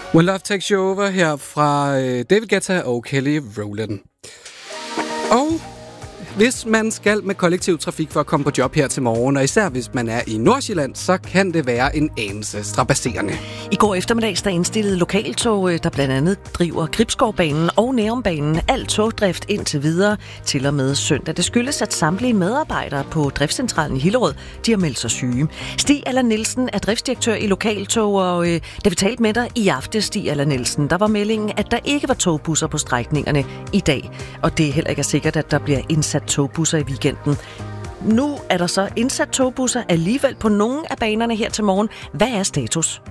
When Love Takes You Over her fra David Guetta og Kelly Rowland. Og hvis man skal med kollektiv trafik for at komme på job her til morgen, og især hvis man er i Nordsjælland, så kan det være en anelse strabasserende. I går eftermiddags der indstillede lokaltog, der blandt andet driver Gribskovbanen og Nærumbanen, al togdrift indtil videre til og med søndag. Det skyldes, at samtlige medarbejdere på driftscentralen i Hillerød, de har meldt sig syge. Stig Aller Nielsen er driftsdirektør i lokaltog, og da vi talte med dig i aftes, Stig Aller Nielsen, der var meldingen, at der ikke var togbusser på strækningerne i dag. Og det er heller ikke sikkert, at der bliver indsat togbusser i weekenden. Nu er der så indsat togbusser alligevel på nogle af banerne her til morgen. Hvad er status?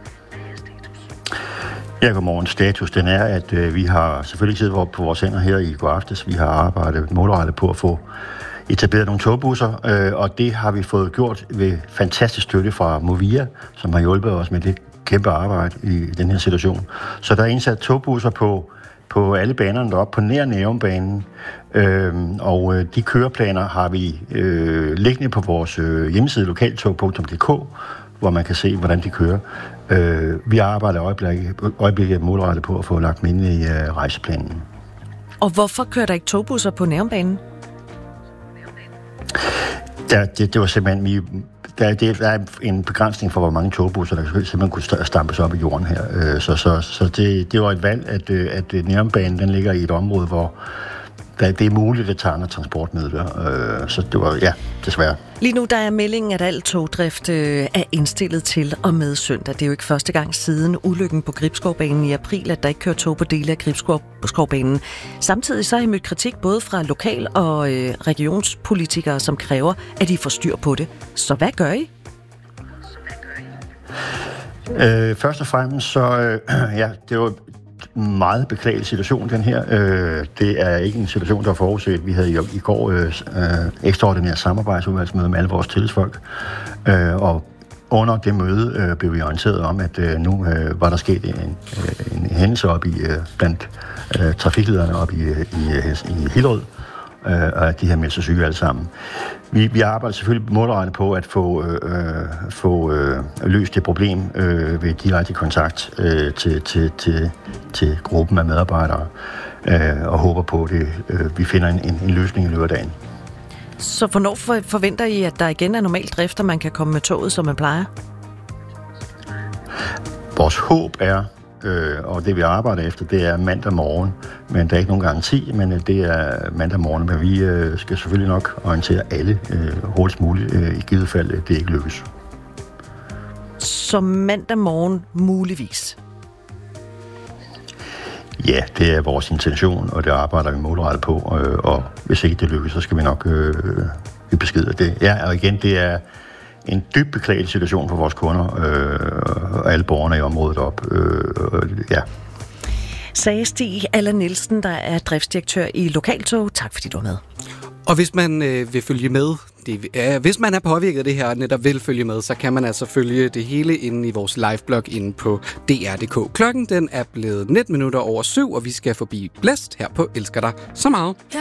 Ja, godmorgen. Status, den er, at vi har selvfølgelig siddet på vores hænder her i går aftes. Vi har arbejdet målrettet på at få etableret nogle togbusser, og det har vi fået gjort ved fantastisk støtte fra Movia, som har hjulpet os med det kæmpe arbejde i den her situation. Så der er indsat togbusser på alle banerne deroppe, på Nærumbanen, og de køreplaner har vi liggende på vores hjemmeside lokaltog.dk, hvor man kan se, hvordan de kører. Vi arbejder øjeblikket målrettet på at få lagt dem ind i rejseplanen. Og hvorfor kører der ikke togbusser på Nærumbanen? Det var simpelthen... Der er en begrænsning for, hvor mange togbusser, der simpelthen kunne stampes op i jorden her. Så det var et valg, at Nærumbanen den ligger i et område, hvor det er muligt at tage andre transportmidler. Så det var, ja, desværre. Lige nu der er meldingen, at al togdrift er indstillet til og med søndag. Det er jo ikke første gang siden ulykken på Gribskovbanen i april, at der ikke kører tog på dele af Gribskovbanen. Samtidig så har I mødt kritik både fra lokal- og regionspolitikere, som kræver, at I får styr på det. Så hvad gør I? Først og fremmest så, det var meget beklagelig situation, den her. Det er ikke en situation, der er forudset. Vi havde i går ekstraordinært samarbejdsudvalgsmøde med alle vores tillidsfolk, og under det møde blev vi orienteret om, at nu var der sket en hændelse op blandt trafiklederne op i Hillerød, og at de har meldt sig syge alle sammen. Vi arbejder selvfølgelig målrettet på at få løst det problem ved direkte kontakt til gruppen af medarbejdere, og håber på, at vi finder en løsning i løbet af dagen. Så hvornår forventer I, at der igen er normal drift, og man kan komme med toget, som man plejer? Vores håb er, og det vi arbejder efter, det er mandag morgen, men der er ikke nogen garanti, men det er mandag morgen, men vi skal selvfølgelig nok orientere alle hurtigst muligt, i givet fald det ikke lykkes. Så mandag morgen muligvis? Ja, det er vores intention, og det arbejder vi målrettet på, og hvis ikke det lykkes, så skal vi nok give besked af det. Ja, og igen, det er en dybt beklagelig situation for vores kunder og alle borgerne i området op. Ja. Sagde Stig Aller Nielsen, der er driftsdirektør i Lokaltog. Tak fordi du var med. Og hvis man vil følge med, hvis man er påvirket af det her, netop vil følge med, så kan man altså følge det hele inde i vores liveblog inde på dr.dk. Klokken den er blevet 19 minutter over 7, og vi skal forbi Blæst her på Elsker dig så meget.